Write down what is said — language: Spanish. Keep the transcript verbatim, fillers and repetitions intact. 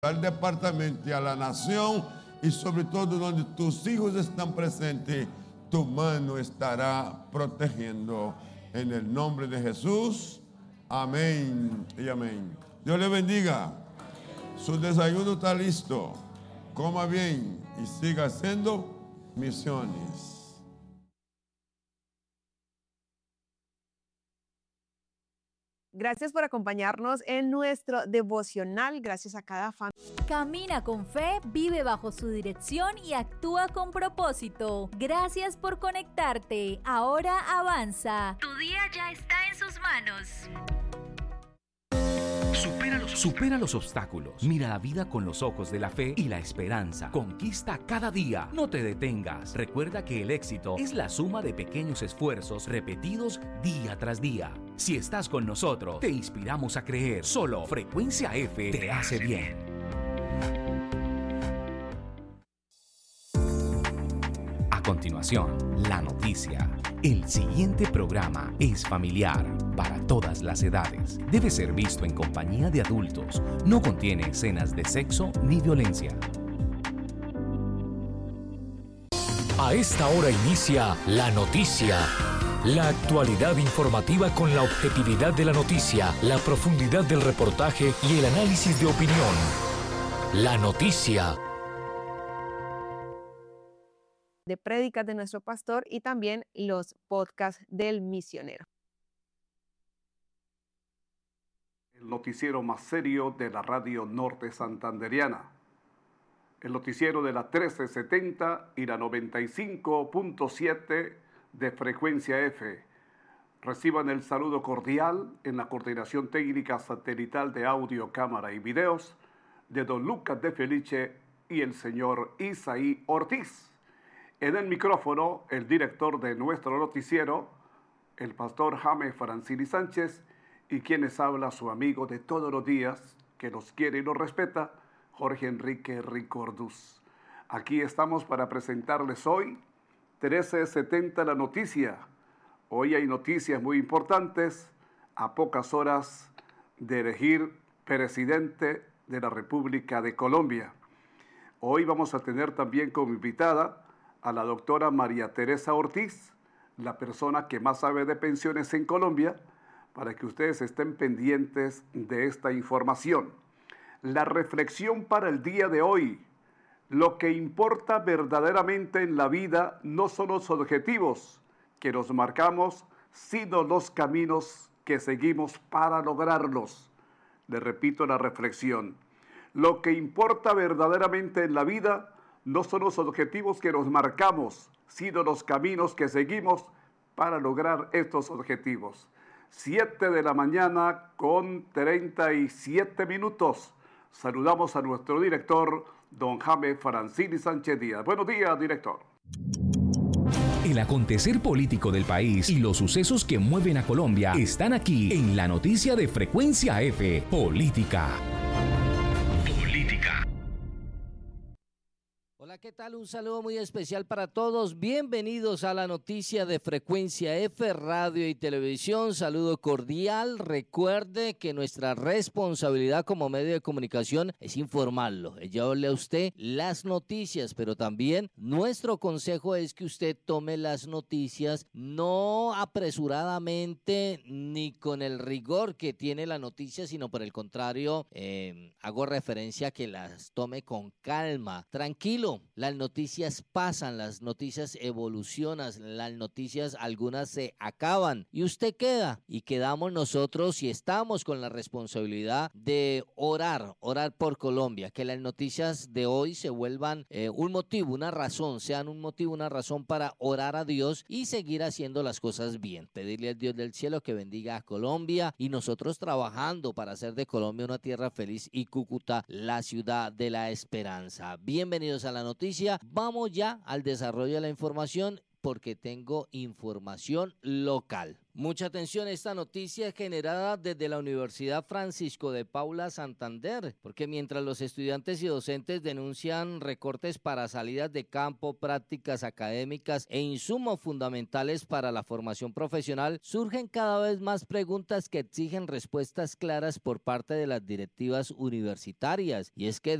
al departamento y a la nación, y sobre todo donde tus hijos están presentes, tu mano estará protegiendo en el nombre de Jesús. Amén y amén. Dios le bendiga. Su desayuno está listo. Coma bien y siga haciendo misiones. Gracias por acompañarnos en nuestro devocional. Gracias a cada fan. Camina con fe, vive bajo su dirección y actúa con propósito. Gracias por conectarte. Ahora avanza. Tu día ya está en sus manos. Supera los, supera los obstáculos. Mira la vida con los ojos de la fe y la esperanza. Conquista cada día. No te detengas. Recuerda que el éxito es la suma de pequeños esfuerzos repetidos día tras día. Si estás con nosotros, te inspiramos a creer. Solo Frecuencia F te hace bien. A continuación, la noticia. El siguiente programa es familiar para todas las edades. Debe ser visto en compañía de adultos. No contiene escenas de sexo ni violencia. A esta hora inicia La Noticia. La actualidad informativa con la objetividad de la noticia, la profundidad del reportaje y el análisis de opinión. La Noticia. De prédicas de nuestro pastor y también los podcasts del misionero. El noticiero más serio de la radio norte santanderiana. El noticiero de la trece setenta y la noventa y cinco punto siete de Frecuencia F. Reciban el saludo cordial en la coordinación técnica satelital de audio, cámara y videos de don Lucas de Felice y el señor Isaí Ortiz. En el micrófono, el director de nuestro noticiero, el pastor Jaime Francini Sánchez, y quienes habla su amigo de todos los días, que los quiere y los respeta, Jorge Enrique Ricordús. Aquí estamos para presentarles hoy, trece setenta la noticia. Hoy hay noticias muy importantes, a pocas horas de elegir presidente de la República de Colombia. Hoy vamos a tener también como invitada a la doctora María Teresa Ortiz, la persona que más sabe de pensiones en Colombia, para que ustedes estén pendientes de esta información. La reflexión para el día de hoy: lo que importa verdaderamente en la vida no son los objetivos que nos marcamos, sino los caminos que seguimos para lograrlos. Le repito la reflexión: lo que importa verdaderamente en la vida no son los objetivos que nos marcamos, sino los caminos que seguimos para lograr estos objetivos. Siete de la mañana con treinta y siete minutos. Saludamos a nuestro director, don Jaime Francini Sánchez Díaz. Buenos días, director. El acontecer político del país y los sucesos que mueven a Colombia están aquí en la noticia de Frecuencia F. Política. Política. Hola, ¿qué tal? Un saludo muy especial para todos. Bienvenidos a la noticia de Frecuencia F, radio y televisión. Saludo cordial. Recuerde que nuestra responsabilidad como medio de comunicación es informarlo, es llevarle a usted las noticias, pero también nuestro consejo es que usted tome las noticias no apresuradamente ni con el rigor que tiene la noticia, sino por el contrario, eh, hago referencia a que las tome con calma, tranquilo. Las noticias pasan, las noticias evolucionan, las noticias algunas se acaban y usted queda y quedamos nosotros y estamos con la responsabilidad de orar, orar por Colombia, que las noticias de hoy se vuelvan eh, un motivo, una razón, sean un motivo, una razón para orar a Dios y seguir haciendo las cosas bien, pedirle al Dios del cielo que bendiga a Colombia y nosotros trabajando para hacer de Colombia una tierra feliz y Cúcuta la ciudad de la esperanza. Bienvenidos a la noticia, vamos ya al desarrollo de la información porque tengo información local. Mucha atención, esta noticia es generada desde la Universidad Francisco de Paula Santander, porque mientras los estudiantes y docentes denuncian recortes para salidas de campo, prácticas académicas e insumos fundamentales para la formación profesional, surgen cada vez más preguntas que exigen respuestas claras por parte de las directivas universitarias. Y es que